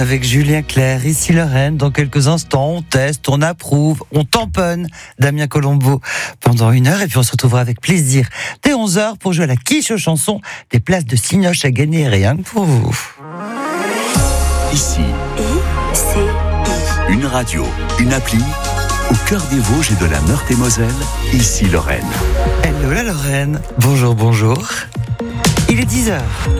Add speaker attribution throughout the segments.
Speaker 1: Avec Julien Clerc, ici Lorraine, dans quelques instants, on teste, on approuve, on tamponne Damien Colombo pendant 1 heure et puis on se retrouvera avec plaisir dès 11h pour jouer à la quiche aux chansons, des places de Cinoche à gagner rien que pour vous.
Speaker 2: Ici, une radio, une appli, au cœur des Vosges et de la Meurthe-et-Moselle, ici Lorraine.
Speaker 1: Hello la Lorraine, bonjour. Il est 10h.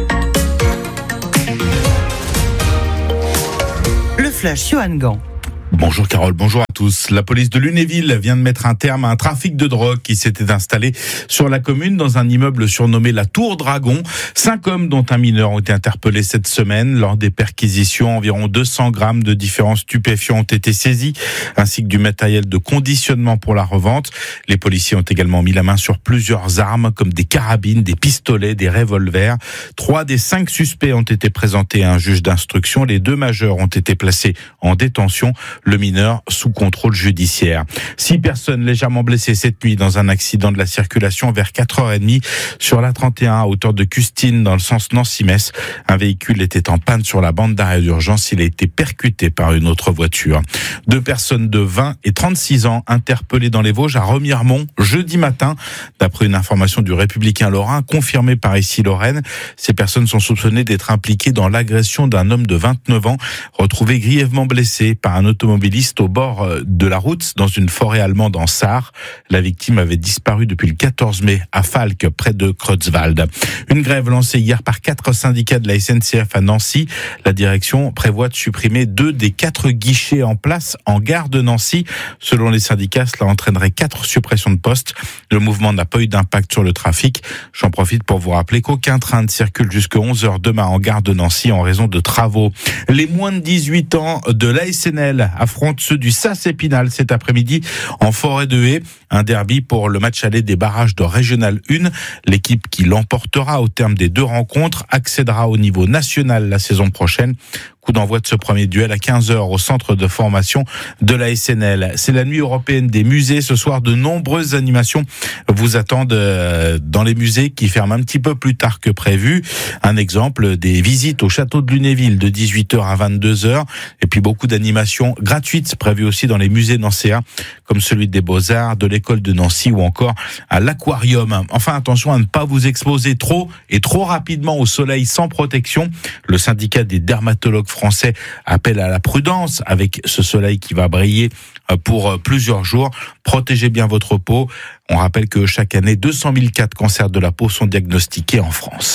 Speaker 1: Le flash, Johan Gant.
Speaker 3: Bonjour Carole, bonjour à tous. La police de Lunéville vient de mettre un terme à un trafic de drogue qui s'était installé sur la commune dans un immeuble surnommé la Tour Dragon. 5 hommes dont un mineur ont été interpellés cette semaine. Lors des perquisitions, environ 200 grammes de différents stupéfiants ont été saisis, ainsi que du matériel de conditionnement pour la revente. Les policiers ont également mis la main sur plusieurs armes comme des carabines, des pistolets, des revolvers. 3 des 5 suspects ont été présentés à un juge d'instruction. Les 2 majeurs ont été placés en détention. Le mineur sous contrôle judiciaire. 6 personnes légèrement blessées cette nuit dans un accident de la circulation vers 4h30 sur la 31 à hauteur de Custine dans le sens Nancy-Metz. Un véhicule était en panne sur la bande d'arrêt d'urgence. Il a été percuté par une autre voiture. 2 personnes de 20 et 36 ans interpellées dans les Vosges à Remiremont jeudi matin. D'après une information du Républicain lorrain confirmée par ici Lorraine, ces personnes sont soupçonnées d'être impliquées dans l'agression d'un homme de 29 ans retrouvé grièvement blessé par un automobiliste au bord de la route dans une forêt allemande en Sarre. La victime avait disparu depuis le 14 mai à Falques, près de Creutzwald. Une grève lancée hier par 4 syndicats de la SNCF à Nancy. La direction prévoit de supprimer 2 des 4 guichets en place en gare de Nancy. Selon les syndicats, cela entraînerait 4 suppressions de postes. Le mouvement n'a pas eu d'impact sur le trafic. J'en profite pour vous rappeler qu'aucun train ne circule jusqu'à 11h demain en gare de Nancy en raison de travaux. Les moins de 18 ans de l'ASNL affrontent ceux du SAS Épinal cet après-midi en forêt de Haye. Un derby pour le match aller des barrages de Régional 1. L'équipe qui l'emportera au terme des 2 rencontres accédera au niveau national la saison prochaine. Coup d'envoi de ce premier duel à 15h au centre de formation de la SNL. C'est la nuit européenne des musées. Ce soir, de nombreuses animations vous attendent dans les musées qui ferment un petit peu plus tard que prévu. Un exemple, des visites au château de Lunéville de 18h à 22h. Et puis beaucoup d'animations gratuites prévues aussi dans les musées nancéens, comme celui des Beaux-Arts, de l'école de Nancy ou encore à l'aquarium. Enfin, attention à ne pas vous exposer trop et trop rapidement au soleil sans protection. Le syndicat des dermatologues français appelle à la prudence avec ce soleil qui va briller pour plusieurs jours. Protégez bien votre peau. On rappelle que chaque année, 200 000 cas de cancer de la peau sont diagnostiqués en France.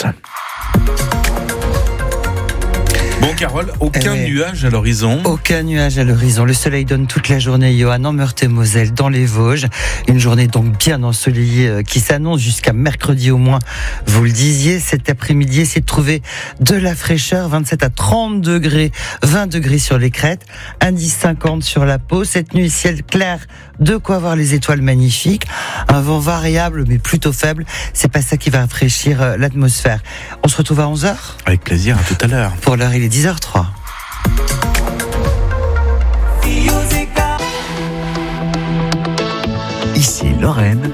Speaker 3: Bon Carole, aucun nuage à l'horizon.
Speaker 1: Aucun nuage à l'horizon. Le soleil donne toute la journée, Johan, en Meurthe-et-Moselle, dans les Vosges. Une journée donc bien ensoleillée qui s'annonce jusqu'à mercredi au moins. Vous le disiez, cet après-midi, essayez de trouver de la fraîcheur. 27 à 30 degrés, 20 degrés sur les crêtes, indice 50 sur la Pau. Cette nuit, ciel clair, de quoi voir les étoiles magnifiques. Un vent variable mais plutôt faible. C'est pas ça qui va rafraîchir l'atmosphère. On se retrouve à 11h.
Speaker 3: Avec plaisir, à tout à l'heure.
Speaker 1: Pour l'heure, il est 10h03.
Speaker 2: Ici Lorraine,